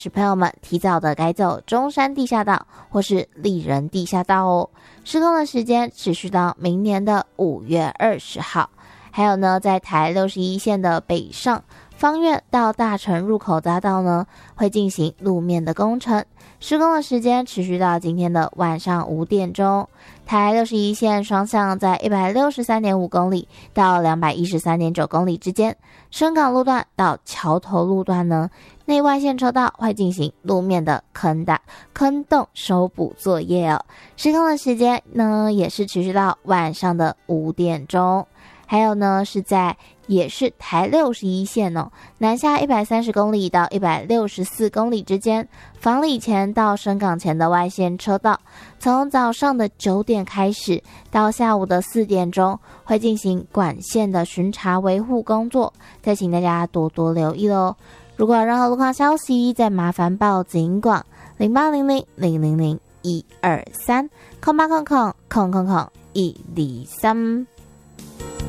使朋友们提早的改走中山地下道或是丽人地下道哦。施工的时间持续到明年的5月20号。还有呢，在台61线的北上芳苑到大成入口匝道呢，会进行路面的工程，施工的时间持续到今天的晚上5点钟。台61线双向在 163.5 公里到 213.9 公里之间，深港路段到桥头路段呢，内外线车道会进行路面的坑洞修补作业哦。施工的时间呢，也是持续到晚上的5点钟。还有呢，也是台61线哦，南下130公里到164公里之间，房里前到深港前的外线车道，从早上的9点开始到下午的4点钟，会进行管线的巡查维护工作，再请大家多多留意咯。如果有任何路况消息，再麻烦报警广0800000123 0800000123。